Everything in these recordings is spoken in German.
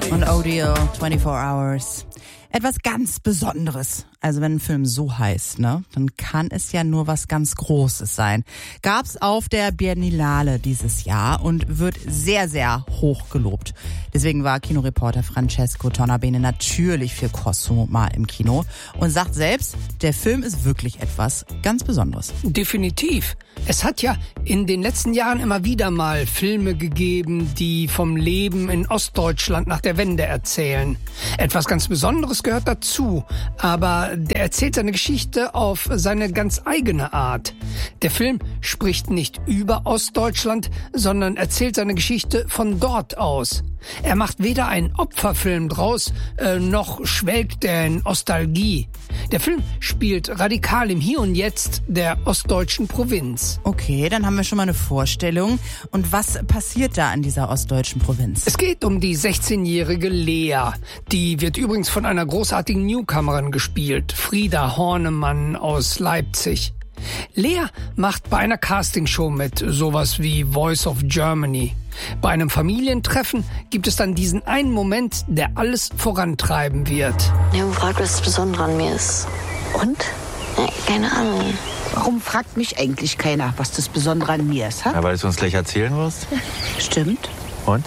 Und Audio 24 Hours. Etwas ganz Besonderes. Also wenn ein Film so heißt, ne, dann kann es ja nur was ganz Großes sein. Gab's auf der Berlinale dieses Jahr und wird sehr, sehr hoch gelobt. Deswegen war Kinoreporter Francesco Tonnabene natürlich für Cosmo mal im Kino und sagt selbst, der Film ist wirklich etwas ganz Besonderes. Definitiv. Es hat ja in den letzten Jahren immer wieder mal Filme gegeben, die vom Leben in Ostdeutschland nach der Wende erzählen. Etwas ganz Besonderes gehört dazu, aber der erzählt seine Geschichte auf seine ganz eigene Art. Der Film spricht nicht über Ostdeutschland, sondern erzählt seine Geschichte von dort aus. Er macht weder einen Opferfilm draus, noch schwelgt er in Nostalgie. Der Film spielt radikal im Hier und Jetzt der ostdeutschen Provinz. Okay, dann haben wir schon mal eine Vorstellung. Und was passiert da an dieser ostdeutschen Provinz? Es geht um die 16-jährige Lea. Die wird übrigens von einer großartigen Newcomerin gespielt, Frieda Hornemann aus Leipzig. Lea macht bei einer Castingshow mit, sowas wie Voice of Germany. Bei einem Familientreffen gibt es dann diesen einen Moment, der alles vorantreiben wird. Ich habe gefragt, was das Besondere an mir ist. Und? Ja, keine Ahnung. Warum fragt mich eigentlich keiner, was das Besondere an mir ist? Ha? Ja, weil du uns gleich erzählen wirst. Stimmt. Und?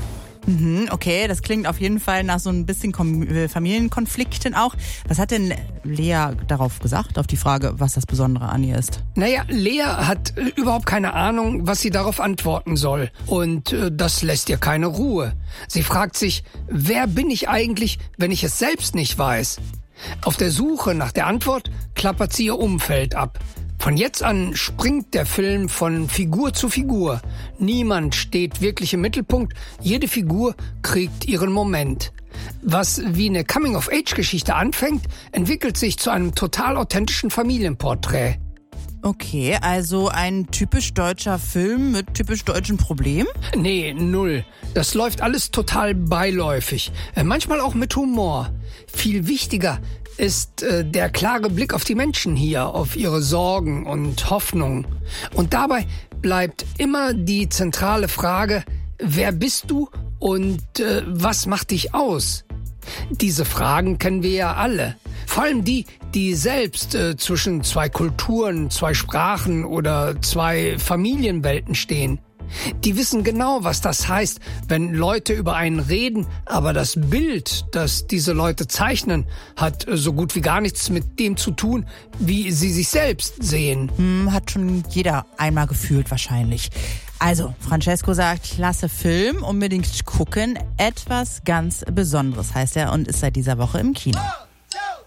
Okay, das klingt auf jeden Fall nach so ein bisschen Familienkonflikten auch. Was hat denn Lea darauf gesagt, auf die Frage, was das Besondere an ihr ist? Naja, Lea hat überhaupt keine Ahnung, was sie darauf antworten soll. Und das lässt ihr keine Ruhe. Sie fragt sich, wer bin ich eigentlich, wenn ich es selbst nicht weiß? Auf der Suche nach der Antwort klappert sie ihr Umfeld ab. Von jetzt an springt der Film von Figur zu Figur. Niemand steht wirklich im Mittelpunkt, jede Figur kriegt ihren Moment. Was wie eine Coming-of-Age-Geschichte anfängt, entwickelt sich zu einem total authentischen Familienporträt. Okay, also ein typisch deutscher Film mit typisch deutschen Problemen? Nee, null. Das läuft alles total beiläufig. Manchmal auch mit Humor. Viel wichtiger ist der klare Blick auf die Menschen hier, auf ihre Sorgen und Hoffnungen. Und dabei bleibt immer die zentrale Frage, wer bist du und was macht dich aus? Diese Fragen kennen wir ja alle. Vor allem die selbst zwischen zwei Kulturen, zwei Sprachen oder zwei Familienwelten stehen. Die wissen genau, was das heißt, wenn Leute über einen reden, aber das Bild, das diese Leute zeichnen, hat so gut wie gar nichts mit dem zu tun, wie sie sich selbst sehen. Hat schon jeder einmal gefühlt wahrscheinlich. Also, Francesco sagt, klasse Film, unbedingt gucken. Etwas ganz Besonderes heißt er und ist seit dieser Woche im Kino.